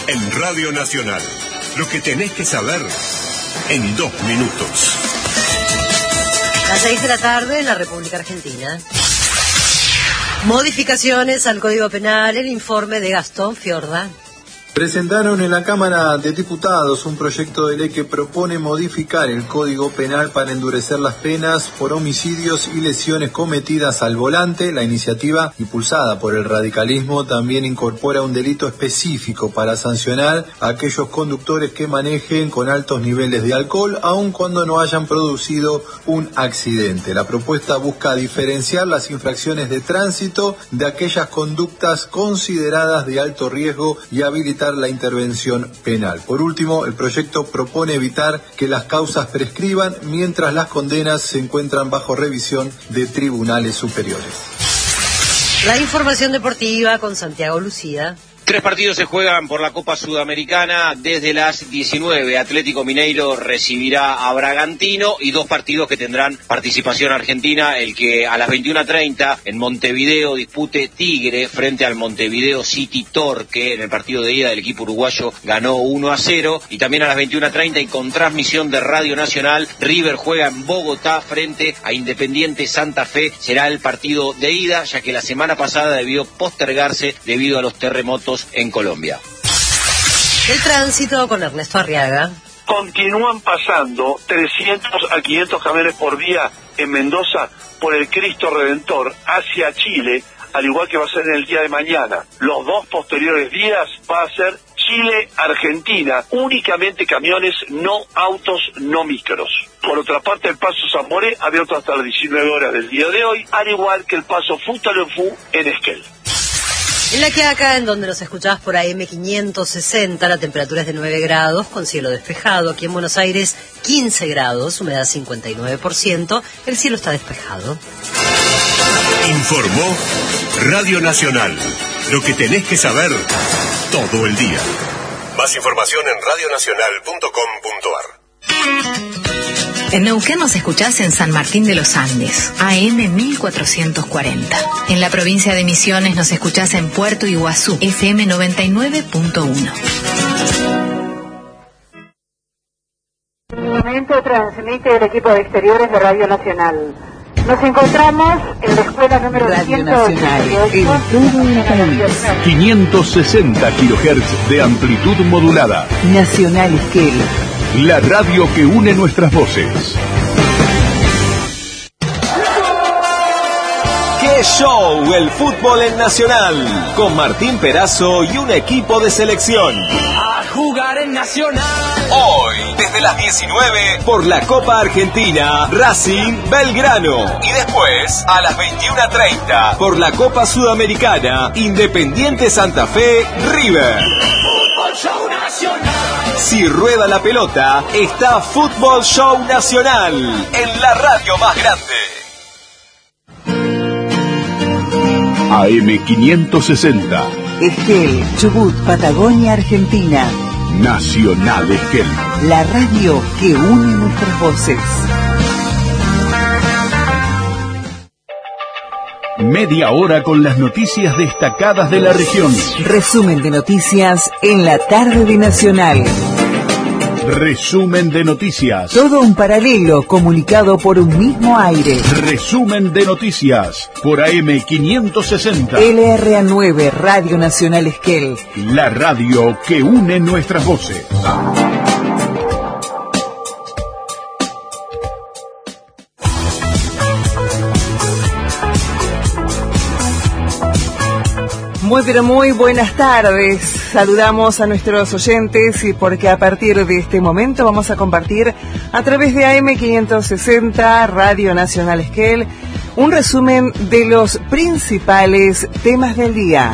En Radio Nacional, lo que tenés que saber en 2 minutos. Las 6 de la tarde en la República Argentina. Modificaciones al Código Penal, el informe de Gastón Fiorda. Presentaron en la Cámara de Diputados un proyecto de ley que propone modificar el Código Penal para endurecer las penas por homicidios y lesiones cometidas al volante. La iniciativa, impulsada por el radicalismo, también incorpora un delito específico para sancionar a aquellos conductores que manejen con altos niveles de alcohol, aun cuando no hayan producido un accidente. La propuesta busca diferenciar las infracciones de tránsito de aquellas conductas consideradas de alto riesgo y habilitar la intervención penal. Por último, el proyecto propone evitar que las causas prescriban mientras las condenas se encuentran bajo revisión de tribunales superiores. La información deportiva con Santiago Lucía. 3 partidos se juegan por la Copa Sudamericana desde las 19. Atlético Mineiro recibirá a Bragantino y 2 partidos que tendrán participación argentina. El que a las 21:30 en Montevideo dispute Tigre frente al Montevideo City Torque. En el partido de ida del equipo uruguayo ganó 1-0. Y también a las 21:30 y con transmisión de Radio Nacional, River juega en Bogotá frente a Independiente Santa Fe. Será el partido de ida, ya que la semana pasada debió postergarse debido a los terremotos en Colombia. El tránsito con Ernesto Arriaga. Continúan pasando 300 a 500 camiones por día en Mendoza por el Cristo Redentor hacia Chile, al igual que va a ser en el día de mañana. Los 2 posteriores días va a ser Chile-Argentina, únicamente camiones, no autos, no micros. Por otra parte, el paso Zamoré abierto hasta las 19 horas del día de hoy, al igual que el paso Futaleufú en Esquel. En La Quiaca, en donde nos escuchás por AM 560, la temperatura es de 9 grados, con cielo despejado. Aquí en Buenos Aires, 15 grados, humedad 59%, el cielo está despejado. Informó Radio Nacional, lo que tenés que saber todo el día. Más información en radionacional.com.ar. En Neuquén nos escuchás en San Martín de los Andes, AM 1440. En la provincia de Misiones nos escuchás en Puerto Iguazú, FM 99.1. En este momento transmite el equipo de exteriores de Radio Nacional. Nos encontramos en la escuela número Radio Nacional, en todo el país. 560 kHz de amplitud modulada. Nacional Esquel. La radio que une nuestras voces. ¡Qué show! El fútbol en Nacional. Con Martín Perazo y un equipo de selección. A jugar en Nacional. Hoy, desde las 19, por la Copa Argentina, Racing Belgrano. Y después, a las 21:30, por la Copa Sudamericana, Independiente Santa Fe, River. Fútbol Show Nacional. Si rueda la pelota, está Fútbol Show Nacional, en la radio más grande. AM 560. Esquel, Chubut, Patagonia, Argentina. Nacional Esquel. La radio que une nuestras voces. Media hora con las noticias destacadas de la región. Resumen de noticias en la tarde de Nacional. Resumen de noticias. Todo un paralelo comunicado por un mismo aire. Resumen de noticias por AM 560. LRA9, Radio Nacional Esquel. La radio que une nuestras voces. Muy pero muy buenas tardes. Saludamos a nuestros oyentes y porque a partir de este momento vamos a compartir a través de AM 560 Radio Nacional Esquel un resumen de los principales temas del día.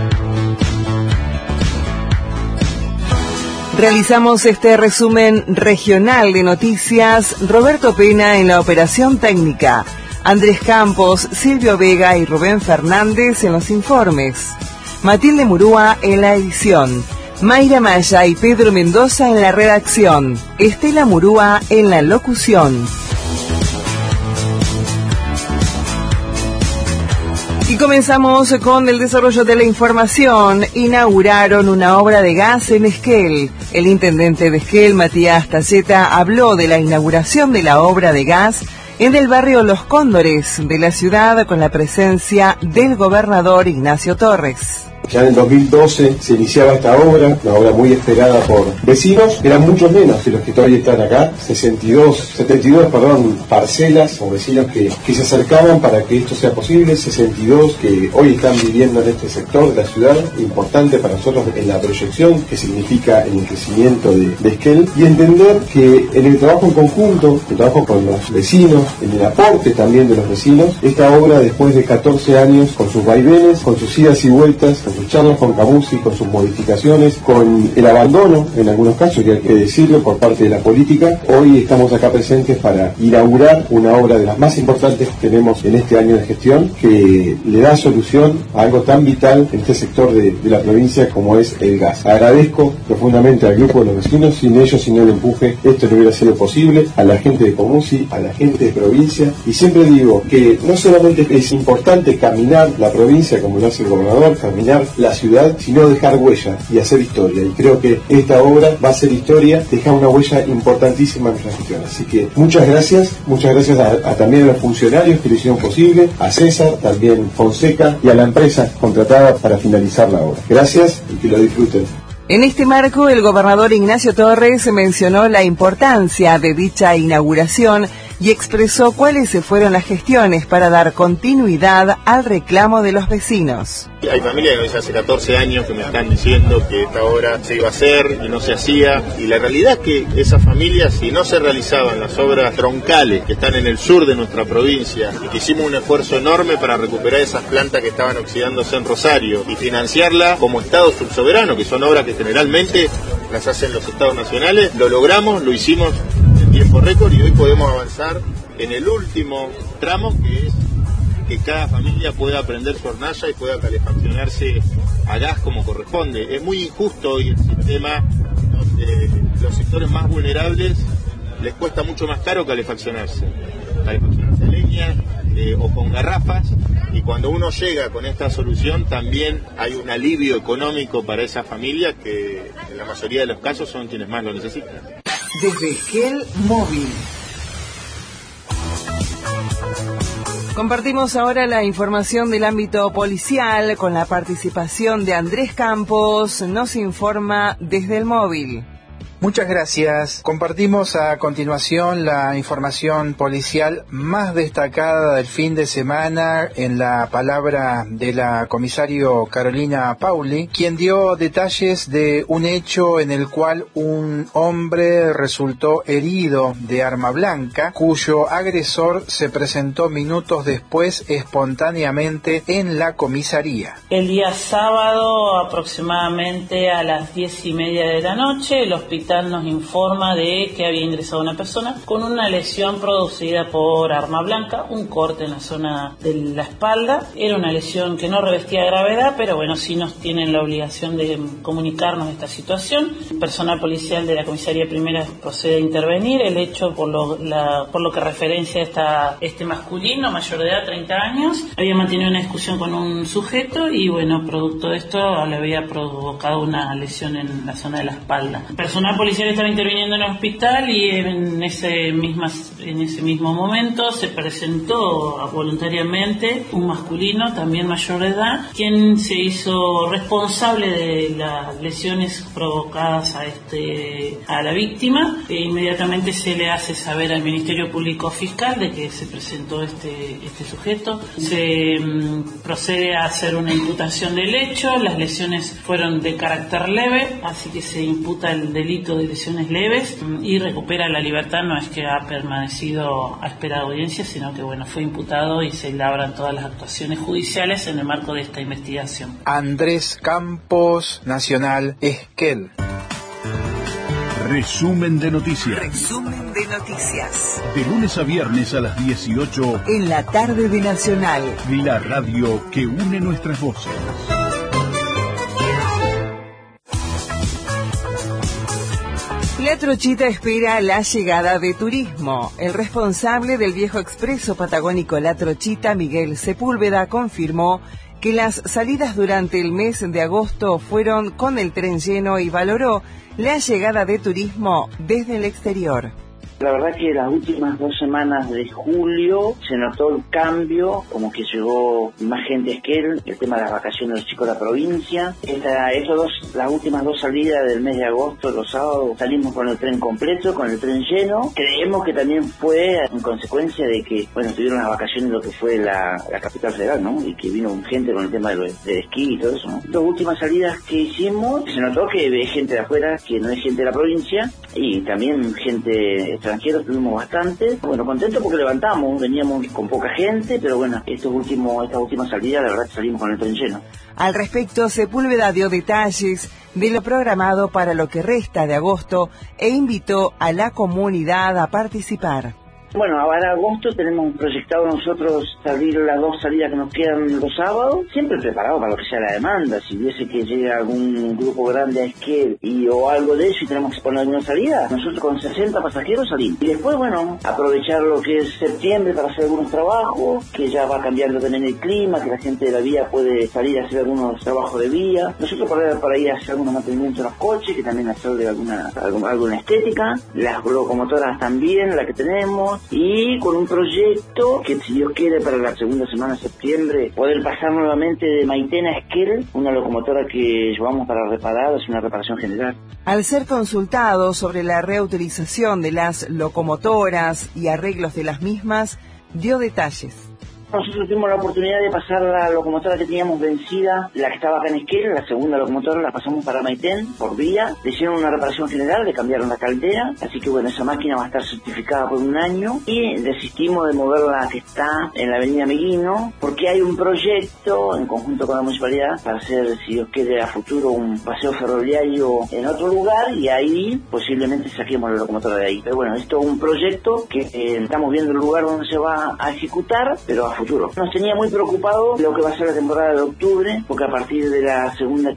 Realizamos este resumen regional de noticias. Roberto Pena en la operación técnica. Andrés Campos, Silvio Vega y Rubén Fernández en los informes. Matilde Murúa en la edición. Mayra Maya y Pedro Mendoza en la redacción. Estela Murúa en la locución. Y comenzamos con el desarrollo de la información. Inauguraron una obra de gas en Esquel. El intendente de Esquel, Matías Taceta, habló de la inauguración de la obra de gas en el barrio Los Cóndores de la ciudad con la presencia del gobernador Ignacio Torres. Ya en el 2012 se iniciaba esta obra, una obra muy esperada por vecinos, eran muchos menos que los que todavía están acá, 72 parcelas o vecinos que se acercaban para que esto sea posible, 62 que hoy están viviendo en este sector de la ciudad, importante para nosotros en la proyección que significa en el crecimiento de Esquel, y entender que en el trabajo en conjunto, el trabajo con los vecinos, en el aporte también de los vecinos, esta obra después de 14 años con sus vaivenes, con sus idas y vueltas, con sus charlas con Camusi, con sus modificaciones, con el abandono, en algunos casos, que hay que decirlo, por parte de la política. Hoy estamos acá presentes para inaugurar una obra de las más importantes que tenemos en este año de gestión, que le da solución a algo tan vital en este sector de la provincia como es el gas. Agradezco profundamente al grupo de los vecinos, sin ellos, sin el empuje, esto no hubiera sido posible, a la gente de Camusi, a la gente de provincia, y siempre digo que no solamente es importante caminar la provincia como lo hace el gobernador, caminar la ciudad, sino dejar huella y hacer historia, y creo que esta obra va a ser historia, dejar una huella importantísima en nuestra gestión. Así que muchas gracias también a los funcionarios que lo hicieron posible, a César, también Fonseca y a la empresa contratada para finalizar la obra. Gracias y que lo disfruten. En este marco, el gobernador Ignacio Torres mencionó la importancia de dicha inauguración y expresó cuáles fueron las gestiones para dar continuidad al reclamo de los vecinos. Hay familias que hace 14 años que me están diciendo que esta obra se iba a hacer y no se hacía, y la realidad es que esas familias, si no se realizaban las obras troncales que están en el sur de nuestra provincia, y que hicimos un esfuerzo enorme para recuperar esas plantas que estaban oxidándose en Rosario y financiarla como Estado subsoberano, que son obras que generalmente las hacen los estados nacionales, lo logramos, lo hicimos en tiempo récord, y hoy podemos avanzar en el último tramo, que es que cada familia pueda prender su hornalla y pueda calefaccionarse a gas como corresponde. Es muy injusto hoy el sistema donde los sectores más vulnerables les cuesta mucho más caro calefaccionarse a leña o con garrafas, y cuando uno llega con esta solución también hay un alivio económico para esas familias que en la mayoría de los casos son quienes más lo necesitan. Desde Esquel Móvil. Compartimos ahora la información del ámbito policial con la participación de Andrés Campos. Nos informa desde el móvil. Muchas gracias. Compartimos a continuación la información policial más destacada del fin de semana en la palabra de la comisario Carolina Pauli, quien dio detalles de un hecho en el cual un hombre resultó herido de arma blanca, cuyo agresor se presentó minutos después espontáneamente en la comisaría. El día sábado, aproximadamente a las 10:30 de la noche, el hospital nos informa de que había ingresado una persona con una lesión producida por arma blanca, un corte en la zona de la espalda. Era una lesión que no revestía gravedad, pero bueno, sí nos tienen la obligación de comunicarnos esta situación. El personal policial de la comisaría primera procede a intervenir. El hecho, por lo que referencia a este masculino, mayor de edad, 30 años, había mantenido una discusión con un sujeto y bueno, producto de esto le había provocado una lesión en la zona de la espalda. El personal policial estaba interviniendo en el hospital y en ese mismo momento se presentó voluntariamente un masculino, también mayor de edad, quien se hizo responsable de las lesiones provocadas a la víctima. Inmediatamente se le hace saber al Ministerio Público Fiscal de que se presentó este sujeto. Se procede a hacer una imputación del hecho. Las lesiones fueron de carácter leve, así que se imputa el delito de lesiones leves y recupera la libertad. No es que ha permanecido a esperar audiencia, sino que bueno, fue imputado y se labran todas las actuaciones judiciales en el marco de esta investigación. Andrés Campos, Nacional Esquel. Resumen de noticias. Resumen de noticias. De lunes a viernes a las 18. En la tarde de Nacional. La radio que une nuestras voces. La Trochita espera la llegada de turismo. El responsable del viejo expreso patagónico La Trochita, Miguel Sepúlveda, confirmó que las salidas durante el mes de agosto fueron con el tren lleno y valoró la llegada de turismo desde el exterior. La verdad que las últimas 2 semanas de julio se notó el cambio, como que llegó más gente a Esquel, el tema de las vacaciones de los chicos de la provincia. Las últimas 2 salidas del mes de agosto, los sábados, salimos con el tren completo, con el tren lleno. Creemos que también fue en consecuencia de que, tuvieron las vacaciones lo que fue la capital federal, ¿no? Y que vino gente con el tema del esquí y todo eso, ¿no? Las últimas salidas que hicimos, se notó que hay gente de afuera, que no es gente de la provincia, y también gente extranjeros tuvimos bastante. Contento porque veníamos con poca gente, pero estas últimas salidas, la verdad que salimos con el tren lleno. Al respecto, Sepúlveda dio detalles de lo programado para lo que resta de agosto e invitó a la comunidad a participar. Ahora agosto tenemos proyectado nosotros salir las 2 salidas que nos quedan los sábados, siempre preparado para lo que sea la demanda. Si hubiese que llega algún grupo grande a Esquel o algo de eso y tenemos que poner alguna salida, nosotros con 60 pasajeros salimos. Y después, aprovechar lo que es septiembre para hacer algunos trabajos, que ya va cambiando también el clima, que la gente de la vía puede salir a hacer algunos trabajos de vía. Nosotros para ir a hacer algunos mantenimientos a los coches, que también hacerle alguna estética. Las locomotoras también, la que tenemos. Y con un proyecto que, si Dios quiere, para la segunda semana de septiembre, poder pasar nuevamente de Maitén a Esquel, una locomotora que llevamos para reparar, es una reparación general. Al ser consultado sobre la reutilización de las locomotoras y arreglos de las mismas, dio detalles. Nosotros tuvimos la oportunidad de pasar la locomotora que teníamos vencida, la que estaba acá en Esquel, la segunda locomotora la pasamos para Maitén, por vía, le hicieron una reparación general, le cambiaron la caldera, así que esa máquina va a estar certificada por 1 año, y desistimos de moverla que está en la avenida Meguino, porque hay un proyecto en conjunto con la municipalidad para hacer, si Dios quiere, a futuro un paseo ferroviario en otro lugar, y ahí posiblemente saquemos la locomotora de ahí. Pero esto es un proyecto que estamos viendo el lugar donde se va a ejecutar, pero a futuro. Nos tenía muy preocupado lo que va a ser la temporada de octubre, porque a partir de la segunda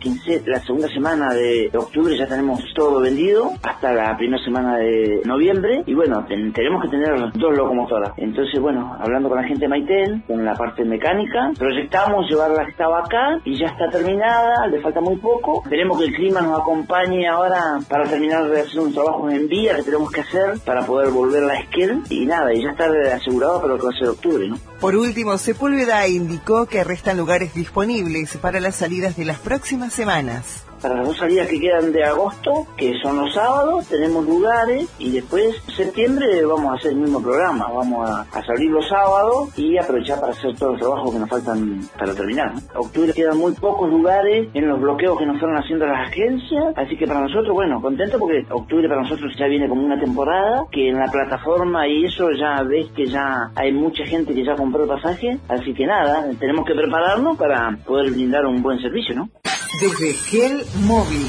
semana de octubre ya tenemos todo vendido, hasta la primera semana de noviembre, y tenemos que tener 2 locomotoras. Entonces, hablando con la gente de Maitén, con la parte mecánica, proyectamos llevar la que estaba acá, y ya está terminada, le falta muy poco. Esperemos que el clima nos acompañe ahora para terminar de hacer unos trabajos en vía que tenemos que hacer para poder volver a la Esquel, y ya estar asegurado para lo que va a ser octubre, ¿no? Por último, Sepúlveda indicó que restan lugares disponibles para las salidas de las próximas semanas. Para las 2 salidas que quedan de agosto, que son los sábados, tenemos lugares, y después septiembre vamos a hacer el mismo programa. Vamos a salir los sábados y aprovechar para hacer todos los trabajos que nos faltan para terminar, ¿no? Octubre quedan muy pocos lugares en los bloqueos que nos fueron haciendo las agencias, así que para nosotros, contento porque octubre para nosotros ya viene como una temporada, que en la plataforma y eso ya ves que ya hay mucha gente que ya compró el pasaje, así que tenemos que prepararnos para poder brindar un buen servicio, ¿no? Desde Esquel Móvil.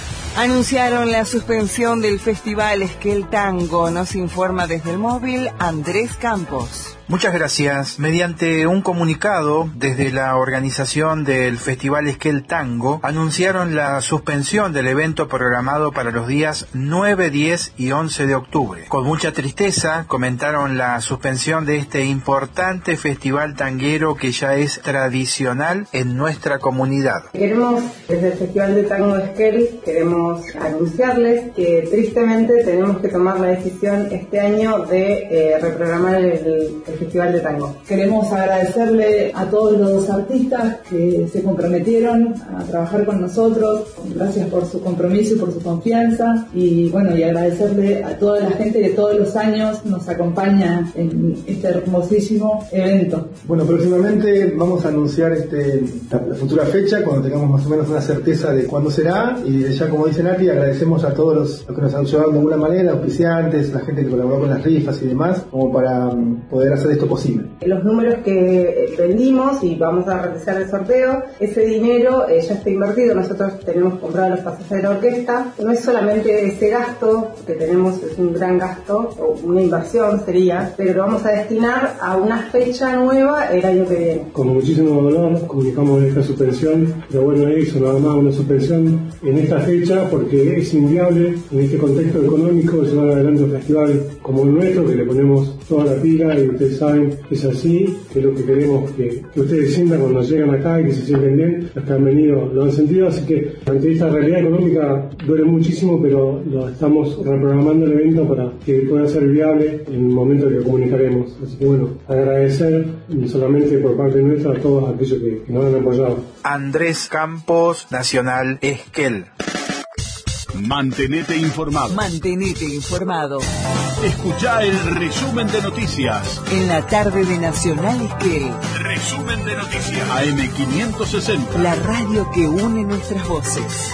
Anunciaron la suspensión del Festival Esquel Tango. Nos informa desde el móvil Andrés Campos. Muchas gracias. Mediante un comunicado desde la organización del Festival Esquel Tango, anunciaron la suspensión del evento programado para los días 9, 10 y 11 de octubre. Con mucha tristeza comentaron la suspensión de este importante festival tanguero que ya es tradicional en nuestra comunidad. Queremos, desde el Festival de Tango de Esquel, queremos anunciarles que tristemente tenemos que tomar la decisión este año de reprogramar el Festival de Tango. Queremos agradecerle a todos los artistas que se comprometieron a trabajar con nosotros. Gracias por su compromiso y por su confianza. Y agradecerle a toda la gente que todos los años nos acompaña en este hermosísimo evento. Próximamente vamos a anunciar la futura fecha cuando tengamos más o menos una certeza de cuándo será. Y ya, como dice Nati, agradecemos a todos los que nos han ayudado de alguna manera, auspiciantes, la gente que colaboró con las rifas y demás, como para poder hacer esto posible. Los números que vendimos y vamos a realizar el sorteo, ese dinero ya está invertido. Nosotros tenemos comprado los pasajes de la orquesta. No es solamente ese gasto que tenemos, es un gran gasto, o una inversión sería, pero lo vamos a destinar a una fecha nueva el año que viene. Como muchísimo valor, comunicamos esta suspensión, pero eso, nada más una suspensión en esta fecha, manera porque es inviable en este contexto económico llevar adelante un festival como el nuestro, que le ponemos toda la pila y ustedes saben que es así, que es lo que queremos que ustedes sientan cuando llegan acá y que se sienten bien. Los que han venido lo han sentido, así que ante esta realidad económica duele muchísimo, pero lo estamos reprogramando el evento para que pueda ser viable en el momento que comunicaremos. Así que bueno, agradecer solamente por parte nuestra a todos aquellos que nos han apoyado. Andrés Campos, Nacional Esquel. Mantenete informado. Mantenete informado. Escuchá el resumen de noticias. En la tarde de Nacional Esquel. Resumen de noticias. AM560. La radio que une nuestras voces.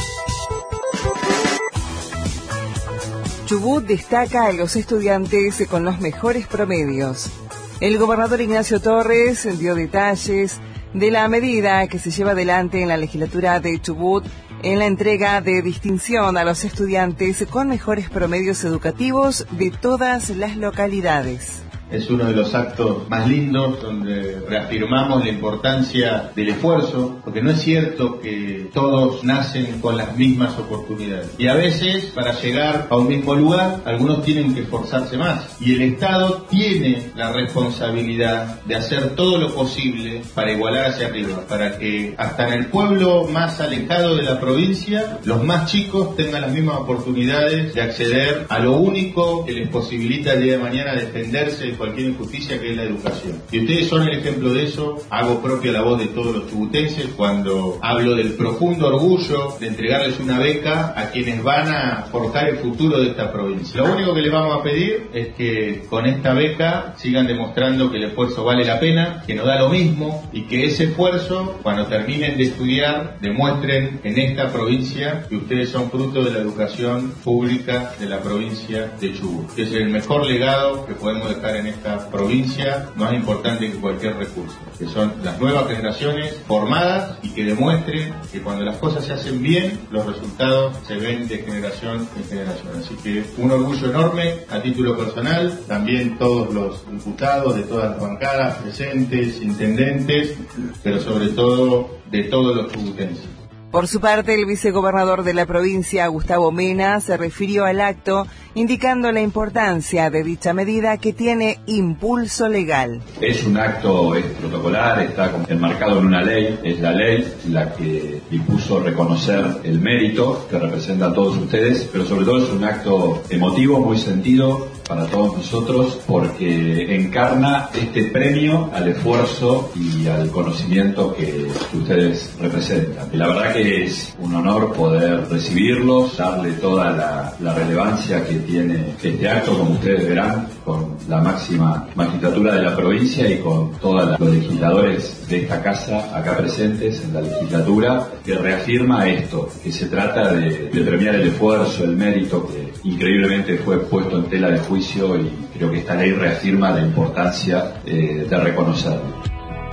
Chubut destaca a los estudiantes con los mejores promedios. El gobernador Ignacio Torres dio detalles de la medida que se lleva adelante en la legislatura de Chubut en la entrega de distinción a los estudiantes con mejores promedios educativos de todas las localidades. Es uno de los actos más lindos donde reafirmamos la importancia del esfuerzo, porque no es cierto que todos nacen con las mismas oportunidades. Y a veces, para llegar a un mismo lugar, algunos tienen que esforzarse más. Y el Estado tiene la responsabilidad de hacer todo lo posible para igualar hacia arriba, para que hasta en el pueblo más alejado de la provincia, los más chicos tengan las mismas oportunidades de acceder a lo único que les posibilita el día de mañana defenderse cualquier injusticia, que es la educación. Y ustedes son el ejemplo de eso. Hago propia la voz de todos los chubutenses cuando hablo del profundo orgullo de entregarles una beca a quienes van a forjar el futuro de esta provincia. Lo único que les vamos a pedir es que con esta beca sigan demostrando que el esfuerzo vale la pena, que no da lo mismo, y que ese esfuerzo, cuando terminen de estudiar, demuestren en esta provincia que ustedes son fruto de la educación pública de la provincia de Chubut. Que es el mejor legado que podemos dejar en esta provincia, más importante que cualquier recurso, que son las nuevas generaciones formadas y que demuestren que cuando las cosas se hacen bien, los resultados se ven de generación en generación. Así que un orgullo enorme a título personal, también todos los diputados de todas las bancadas presentes, intendentes, pero sobre todo de todos los chubutenses. Por su parte, el vicegobernador de la provincia, Gustavo Mena, se refirió al acto indicando la importancia de dicha medida que tiene impulso legal. Es un acto protocolar, está enmarcado en una ley, es la ley la que impuso reconocer el mérito que representa a todos ustedes, pero sobre todo es un acto emotivo, muy sentido para todos nosotros, porque encarna este premio al esfuerzo y al conocimiento que ustedes representan. Y la verdad que es un honor poder recibirlos, darle toda la relevancia que tiene este acto, como ustedes verán, con la máxima magistratura de la provincia y con todos los legisladores de esta casa acá presentes en la legislatura, que reafirma esto, que se trata de premiar el esfuerzo, el mérito que increíblemente fue puesto en tela de juicio, y creo que esta ley reafirma la importancia de reconocerlo.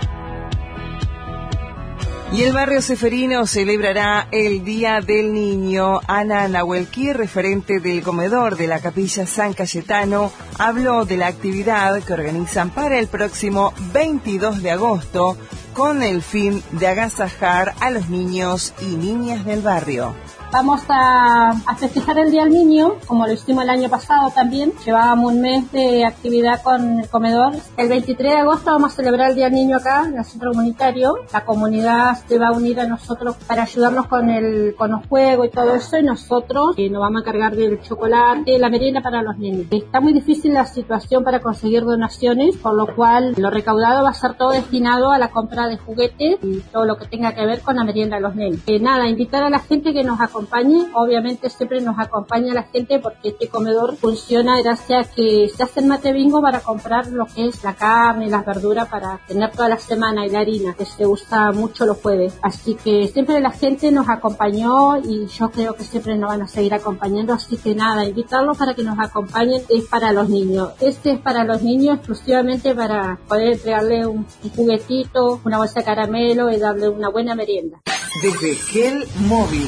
Y el barrio Ceferino celebrará el Día del Niño. Ana Nahuelquí, referente del comedor de la Capilla San Cayetano, habló de la actividad que organizan para el próximo 22 de agosto con el fin de agasajar a los niños y niñas del barrio. Vamos a festejar el Día del Niño, como lo hicimos el año pasado también. Llevábamos un mes de actividad con el comedor. El 23 de agosto vamos a celebrar el Día del Niño acá, en el centro comunitario. La comunidad se va a unir a nosotros para ayudarnos con los juegos y todo eso, y nosotros nos vamos a encargar del chocolate, la merienda para los niños. Está muy difícil la situación para conseguir donaciones, por lo cual lo recaudado va a ser todo destinado a la compra de juguetes y todo lo que tenga que ver con la merienda de los niños. Invitar a la gente que nos acompañe. Obviamente siempre nos acompaña la gente, porque este comedor funciona gracias a que se hace el mate bingo para comprar lo que es la carne y las verduras para tener toda la semana, y la harina, que se usa mucho los jueves. Así que siempre la gente nos acompañó, y yo creo que siempre nos van a seguir acompañando. Así que nada, invitarlos para que nos acompañen. Es para los niños. Este es para los niños exclusivamente, para poder entregarle un juguetito, una bolsa de caramelo y darle una buena merienda. Desde Esquel Móvil.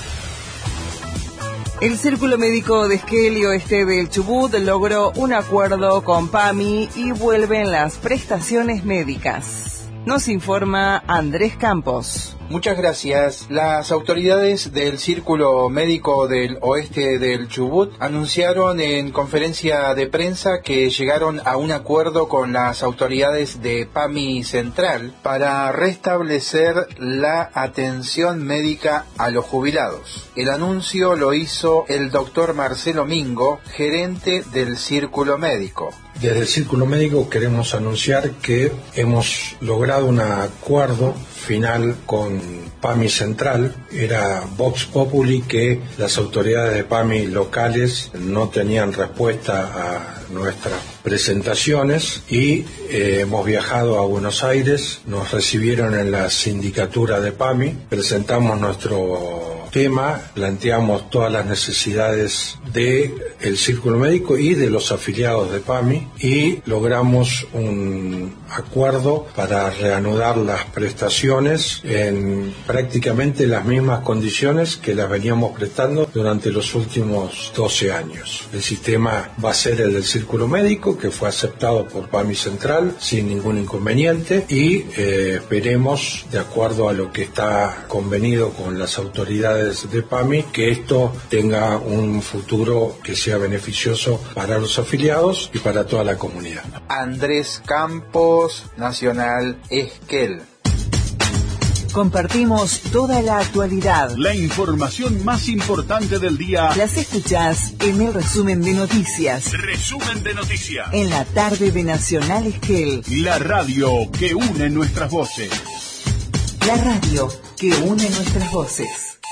El Círculo Médico de Esquel y Oeste del Chubut logró un acuerdo con PAMI y vuelven las prestaciones médicas. Nos informa Andrés Campos. Muchas gracias. Las autoridades del Círculo Médico del Oeste del Chubut anunciaron en conferencia de prensa que llegaron a un acuerdo con las autoridades de PAMI Central para restablecer la atención médica a los jubilados. El anuncio lo hizo el doctor Marcelo Mingo, gerente del Círculo Médico. Desde el Círculo Médico queremos anunciar que hemos logrado un acuerdo final con PAMI Central. Era Vox Populi que las autoridades de PAMI locales no tenían respuesta a nuestras presentaciones y hemos viajado a Buenos Aires, nos recibieron en la sindicatura de PAMI, presentamos nuestro tema, planteamos todas las necesidades del Círculo Médico y de los afiliados de PAMI y logramos un acuerdo para reanudar las prestaciones en prácticamente las mismas condiciones que las veníamos prestando durante los últimos 12 años. El sistema va a ser el del Círculo Médico, que fue aceptado por PAMI Central sin ningún inconveniente y esperemos, de acuerdo a lo que está convenido con las autoridades de PAMI, que esto tenga un futuro que sea beneficioso para los afiliados y para toda la comunidad. Andrés Campos, Nacional Esquel. Compartimos toda la actualidad. La información más importante del día. Las escuchás en el resumen de noticias. Resumen de noticias. En la tarde de Nacional Esquel. La radio que une nuestras voces. La radio que une nuestras voces.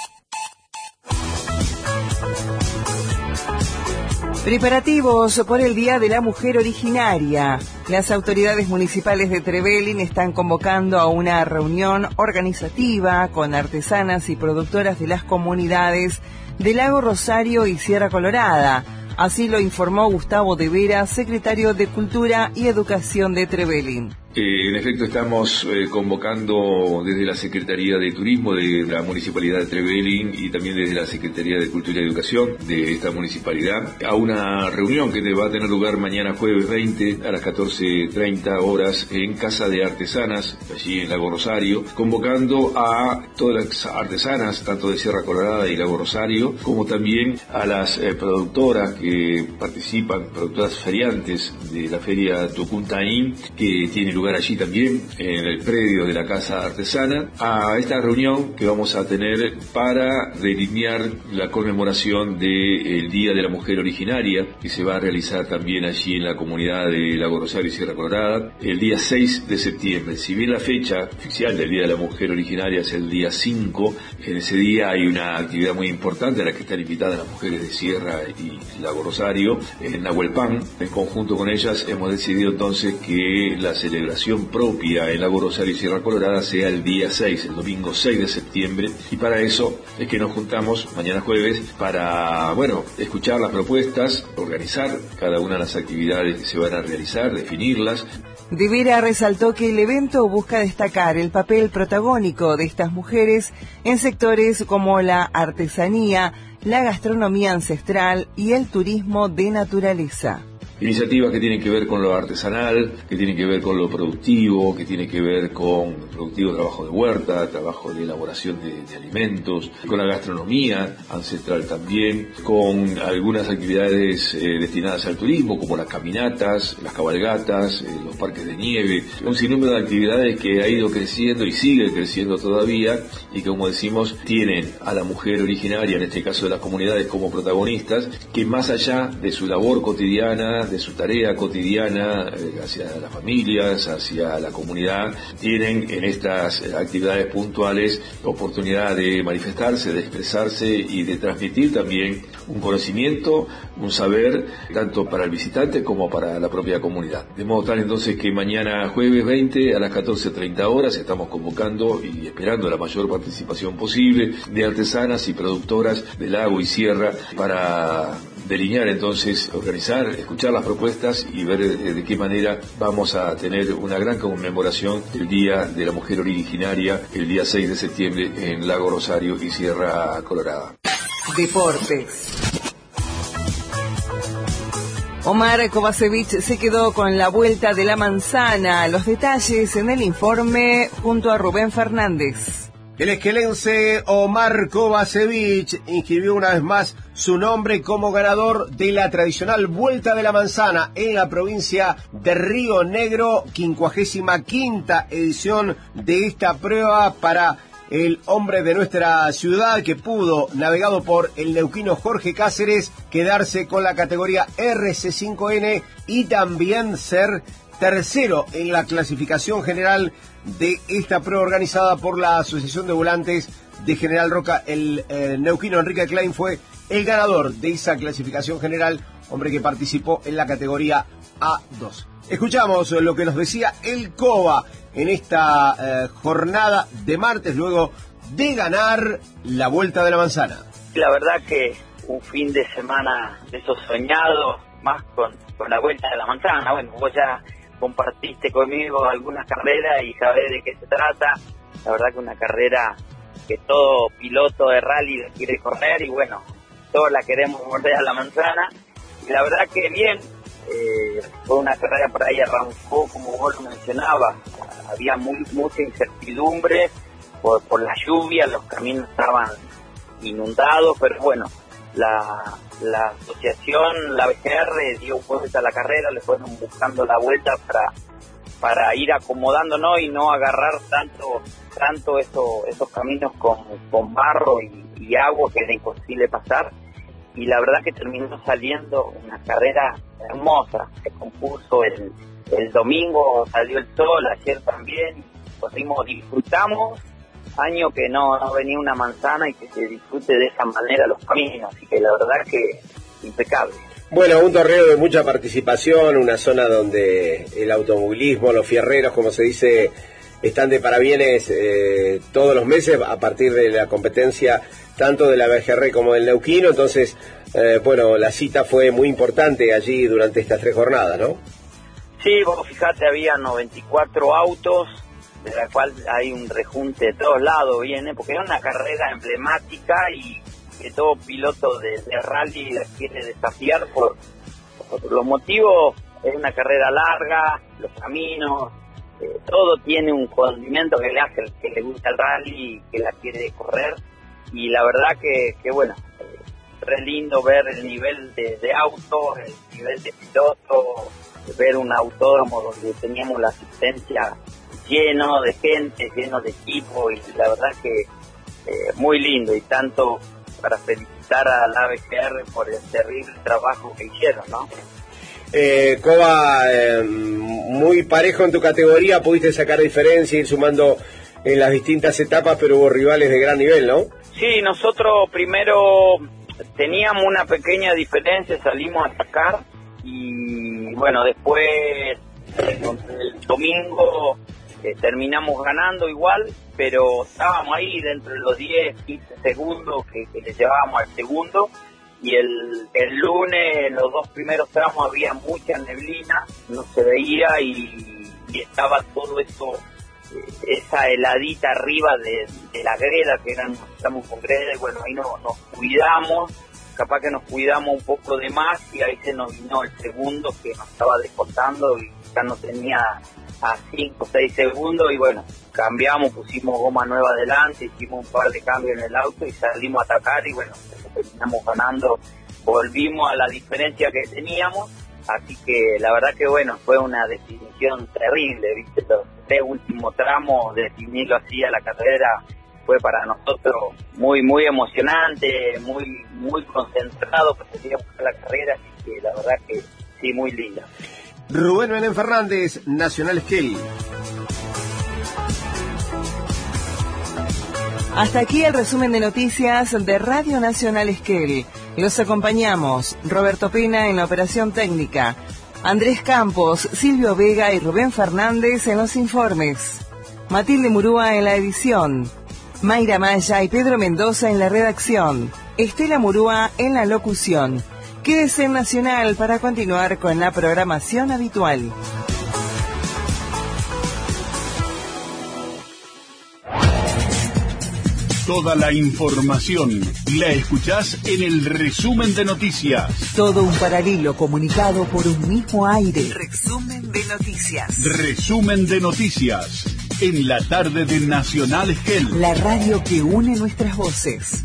Preparativos por el Día de la Mujer Originaria. Las autoridades municipales de Trevelin están convocando a una reunión organizativa con artesanas y productoras de las comunidades de Lago Rosario y Sierra Colorada. Así lo informó Gustavo de Vera, secretario de Cultura y Educación de Trevelin. En efecto, estamos convocando desde la Secretaría de Turismo de la Municipalidad de Trevelin y también desde la Secretaría de Cultura y Educación de esta municipalidad a una reunión que va a tener lugar mañana jueves 20 a las 14:30 horas en Casa de Artesanas, allí en Lago Rosario, convocando a todas las artesanas, tanto de Sierra Colorada y Lago Rosario, como también a las productoras que participan, productoras feriantes de la Feria Tucuntaín, que tiene lugar allí también, en el predio de la Casa Artesana, a esta reunión que vamos a tener para delinear la conmemoración del Día de la Mujer Originaria, que se va a realizar también allí en la comunidad de Lago Rosario y Sierra Colorada, el día 6 de septiembre. Si bien la fecha oficial del Día de la Mujer Originaria es el día 5, en ese día hay una actividad muy importante a la que están invitadas las mujeres de Sierra y Lago Rosario, en Nahuelpan. En conjunto con ellas hemos decidido entonces que la celebración propia en Lago Rosario y Sierra Colorada sea el día 6, el domingo 6 de septiembre, y para eso es que nos juntamos mañana jueves para, escuchar las propuestas, organizar cada una de las actividades que se van a realizar, definirlas. De Vera resaltó que el evento busca destacar el papel protagónico de estas mujeres en sectores como la artesanía, la gastronomía ancestral y el turismo de naturaleza. Iniciativas que tienen que ver con lo artesanal, que tienen que ver con lo productivo, que tienen que ver con productivo trabajo de huerta, trabajo de elaboración de alimentos, con la gastronomía ancestral también, con algunas actividades destinadas al turismo, como las caminatas, las cabalgatas, los parques de nieve, un sinnúmero de actividades que ha ido creciendo y sigue creciendo todavía y que, como decimos, tienen a la mujer originaria, en este caso de las comunidades, como protagonistas, que más allá de su labor cotidiana, de su tarea cotidiana hacia las familias, hacia la comunidad, tienen en estas actividades puntuales oportunidad de manifestarse, de expresarse y de transmitir también un conocimiento, un saber, tanto para el visitante como para la propia comunidad. De modo tal entonces que mañana jueves 20 a las 14:30 horas estamos convocando y esperando la mayor participación posible de artesanas y productoras de Lago y Sierra para delinear entonces, organizar, escuchar las propuestas y ver de qué manera vamos a tener una gran conmemoración del Día de la Mujer Originaria el día 6 de septiembre en Lago Rosario y Sierra Colorada. Deportes. Omar Kovacevic se quedó con la vuelta de la manzana. Los detalles en el informe junto a Rubén Fernández. El esquelense Omar Kovacevic inscribió una vez más su nombre como ganador de la tradicional Vuelta de la Manzana en la provincia de Río Negro, 55ª edición de esta prueba para el hombre de nuestra ciudad que pudo, navegado por el neuquino Jorge Cáceres, quedarse con la categoría RC5N y también ser tercero en la clasificación general de esta prueba organizada por la Asociación de Volantes de General Roca. El neuquino Enrique Klein fue el ganador de esa clasificación general, hombre que participó en la categoría A2. Escuchamos lo que nos decía el Cova en esta jornada de martes, luego de ganar la Vuelta de la Manzana. La verdad que un fin de semana de esos soñados, más con la Vuelta de la Manzana. Bueno, vos ya compartiste conmigo algunas carreras y sabés de qué se trata. La verdad que una carrera que todo piloto de rally quiere correr y bueno, todos la queremos morder a la manzana. Y la verdad que bien, fue una carrera por ahí, arrancó como vos lo mencionabas, había mucha incertidumbre por la lluvia, los caminos estaban inundados, pero bueno, la asociación, la BGR dio vuelta a la carrera, le fueron buscando la vuelta para ir acomodándonos y no agarrar tanto esos caminos con barro y agua que era imposible pasar. Y la verdad que terminó saliendo una carrera hermosa. Se compuso el domingo, salió el sol, ayer también, disfrutamos, año que no venía una manzana y que se disfrute de esa manera los caminos, así que la verdad que impecable. Bueno, un torneo de mucha participación, una zona donde el automovilismo, los fierreros, como se dice, están de parabienes todos los meses a partir de la competencia tanto de la BGR como del neuquino. Entonces, bueno, la cita fue muy importante allí durante estas 3 jornadas, ¿no? Sí, vos fijate, había 94 autos, de la cual hay un rejunte de todos lados, viene, porque era una carrera emblemática y que todo piloto de rally la quiere desafiar por los motivos. Es una carrera larga, los caminos, todo tiene un condimento que le hace el que le gusta el rally y que la quiere correr. Y la verdad que bueno, re lindo ver el nivel de autos, el nivel de pilotos, ver un autódromo donde teníamos la asistencia lleno de gente, lleno de equipo, y la verdad que muy lindo, y tanto para felicitar a la BGR por el terrible trabajo que hicieron, ¿no? Cova, muy parejo en tu categoría, pudiste sacar diferencia, ir sumando en las distintas etapas, pero hubo rivales de gran nivel, ¿no? Sí, nosotros primero teníamos una pequeña diferencia, salimos a atacar y bueno, después el domingo terminamos ganando igual, pero estábamos ahí dentro de los 10, 15 segundos que le llevábamos al segundo, y el lunes los 2 primeros tramos había mucha neblina, no se veía y estaba todo eso, esa heladita arriba de la greda, que estamos con greda, y bueno, ahí nos cuidamos, capaz que nos cuidamos un poco de más, y ahí se nos vino el segundo que nos estaba descontando y ya no tenía a 5 o 6 segundos, y bueno, cambiamos, pusimos goma nueva adelante, hicimos un par de cambios en el auto y salimos a atacar, y bueno, terminamos ganando, volvimos a la diferencia que teníamos, así que la verdad que bueno, fue una definición terrible, viste, los 3 últimos tramos, definirlo así a la carrera fue para nosotros muy muy emocionante, muy concentrado, porque queríamos la carrera, así que la verdad que sí, muy linda. Rubén Belén Fernández, Nacional Esquel. Hasta aquí el resumen de noticias de Radio Nacional Esquel. Los acompañamos Roberto Pena en la operación técnica, Andrés Campos, Silvio Vega y Rubén Fernández en los informes, Matilde Murúa en la edición, Mayra Maya y Pedro Mendoza en la redacción, Estela Murúa en la locución. Quédese en Nacional para continuar con la programación habitual. Toda la información la escuchás en el resumen de noticias. Todo un paralelo comunicado por un mismo aire. Resumen de noticias. Resumen de noticias. En la tarde de Nacional Esquel. La radio que une nuestras voces.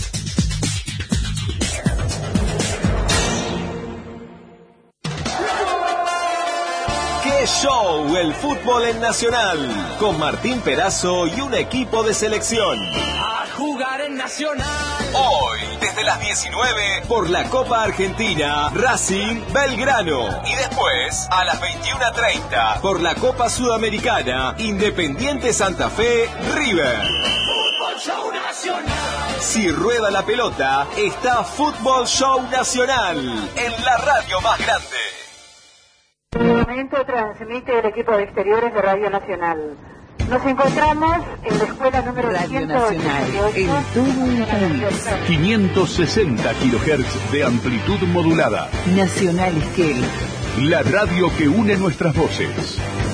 Show el fútbol en Nacional con Martín Perazo y un equipo de selección. A jugar en Nacional. Hoy desde las 19 por la Copa Argentina, Racing Belgrano, y después a las 21:30 por la Copa Sudamericana, Independiente Santa Fe River. Fútbol Show Nacional. Si rueda la pelota, está Fútbol Show Nacional en la radio más grande. En este momento transmite el equipo de exteriores de Radio Nacional. Nos encontramos en la escuela número Radio Nacional, en todo el país. 560 kHz de amplitud modulada. Nacional Esquel. La radio que une nuestras voces.